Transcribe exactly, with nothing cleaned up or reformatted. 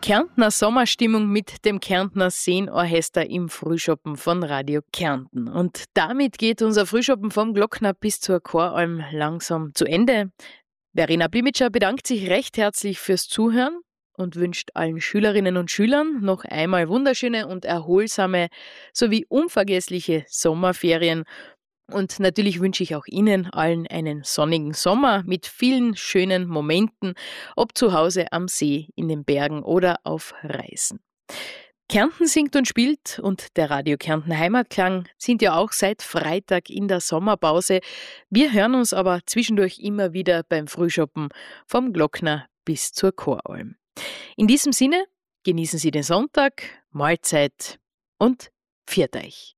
Kärntner Sommerstimmung mit dem Kärntner Seenorchester im Frühschoppen von Radio Kärnten. Und damit geht unser Frühschoppen vom Glockner bis zur Choralm langsam zu Ende. Verena Blimitscher bedankt sich recht herzlich fürs Zuhören und wünscht allen Schülerinnen und Schülern noch einmal wunderschöne und erholsame sowie unvergessliche Sommerferien. Und natürlich wünsche ich auch Ihnen allen einen sonnigen Sommer mit vielen schönen Momenten, ob zu Hause am See, in den Bergen oder auf Reisen. Kärnten singt und spielt und der Radio Kärnten Heimatklang sind ja auch seit Freitag in der Sommerpause. Wir hören uns aber zwischendurch immer wieder beim Frühschoppen vom Glockner bis zur Choralm. In diesem Sinne, genießen Sie den Sonntag, Mahlzeit und pfiat euch.